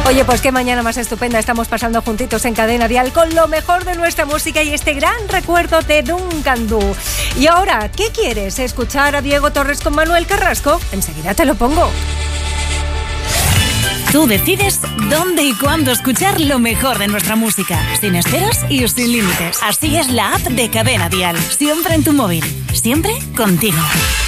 Oye, pues qué mañana más estupenda estamos pasando juntitos en Cadena Dial con lo mejor de nuestra música y este gran recuerdo de Duncan Du. Y ahora, ¿qué quieres? ¿Escuchar a Diego Torres con Manuel Carrasco? Enseguida te lo pongo. Tú decides dónde y cuándo escuchar lo mejor de nuestra música, sin esperas y sin límites. Así es la app de Cadena Dial, siempre en tu móvil, siempre contigo.